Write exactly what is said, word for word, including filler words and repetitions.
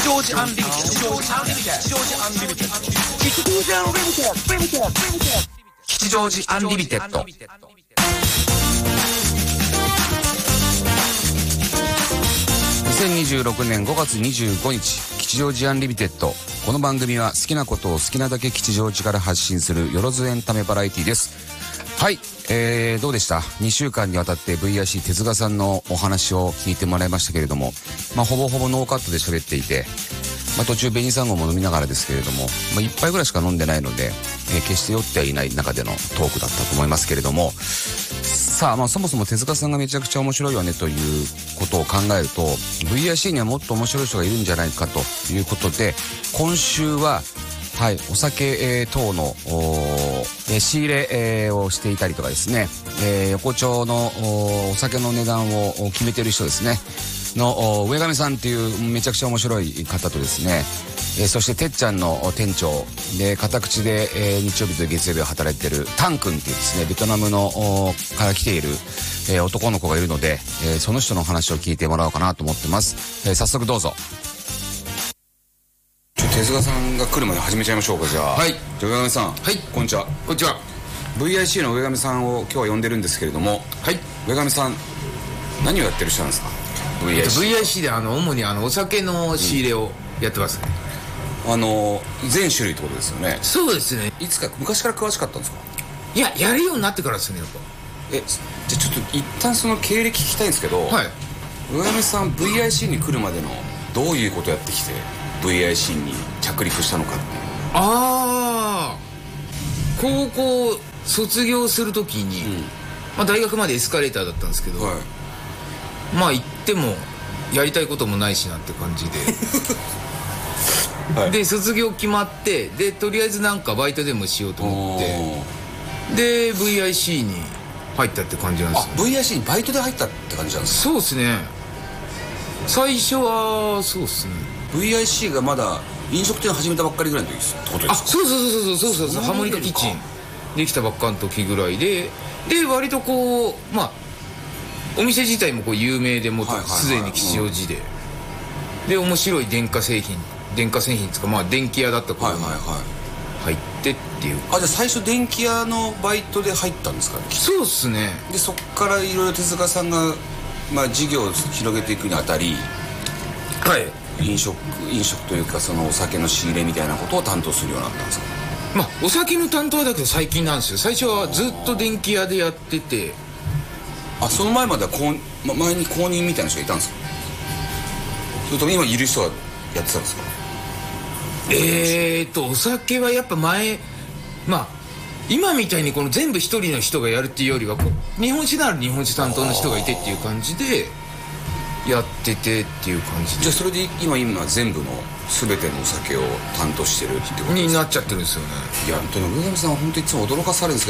祥寺アンリミテッド吉祥寺アンリミテッド吉祥寺アンリミテッド吉祥寺アンリミテッドにせんにじゅうろくねんごがつにじゅうごにち吉祥寺アンリミテッド。この番組は好きなことを好きなだけ吉祥寺から発信するよろずエンタメバラエティです。はい、えー、どうでした？にしゅうかんにわたって ブイアイシー 手塚さんのお話を聞いてもらいましたけれども、まあほぼほぼノーカットで喋っていて、まあ途中紅さんごも飲みながらですけれども、まあいっぱいぐらいしか飲んでないので、えー、決して酔ってはいない中でのトークだったと思いますけれども、さあ、まあそもそも手塚さんがめちゃくちゃ面白いよねということを考えると ブイアイシー にはもっと面白い人がいるんじゃないかということで、今週ははい、お酒、えー、等の、えー、仕入れ、えー、をしていたりとかですね、えー、横丁の お, お酒の値段を決めてる人ですねの上上さんっていうめちゃくちゃ面白い方とですね、えー、そしててっちゃんの店長で片口で、えー、日曜日と月曜日を働いてるタン君っていうですねベトナムのから来ている、えー、男の子がいるので、えー、その人の話を聞いてもらおうかなと思ってます。えー、早速どうぞ。手塚さんが来るまで始めちゃいましょうか。じゃあ、はい、じゃあ上上さん、はい、こんにちは。 こんにちは。 ブイアイシー の上上さんを今日は呼んでるんですけれども、はい、上上さん何をやってる人なんですか？ ブイアイシー、 ブイアイシー であの主にあのお酒の仕入れをやってますね、 うん、あの全種類ってことですよね。 そうですね。 いつか昔から詳しかったんですか？ いや、やるようになってからですね、やっぱ。 え、じゃあちょっと一旦その経歴聞きたいんですけど、はい、上上さん ブイアイシー に来るまでのどういうことをやってきて ブイアイシー に着陸したのかっていう。 ああ、高校卒業するときに、うん、まあ、大学までエスカレーターだったんですけど、はい、まあ行ってもやりたいこともないしなって感じで、はい、で卒業決まって、でとりあえずなんかバイトでもしようと思ってで ブイアイシー に入ったって感じなんですよ。 あ、ブイアイシー にバイトで入ったって感じなんですか？ そうですね。最初はそうですね。 ブイアイシー がまだ飲食店を始めたばっかりぐらいの時ってことですか？ あ、そうそうそうそうそうそう、ハモリカキッチンできたばっかの時ぐらいで、で割とこう、まあお店自体もこう有名で、もうすでに吉祥寺で、うん、で面白い電化製品電化製品つか、まあ電気屋だった頃に入ってっていう、はいはいはい、あ、じゃあ最初電気屋のバイトで入ったんですかね？そうっすね。 でそっからいろいろ手塚さんが、まあ、事業を広げていくにあたり、はい、飲食飲食というかそのお酒の仕入れみたいなことを担当するようになったんですか？ まあお酒の担当だけど最近なんですよ。最初はずっと電気屋でやってて。 あ、その前まではこう、ま、前に公認みたいな人がいたんですか？それとも今いる人はやってたんですか？ えーっとお酒はやっぱ前、まあ今みたいにこの全部一人の人がやるっていうよりは、日本酒なら日本酒担当の人がいてっていう感じでやっててっていう感じで。 じゃあそれで今今全部の全てのお酒を担当してるってことですか？ になっちゃってるんですよね。 いや本当に上上さんは本当にいつも驚かされるんです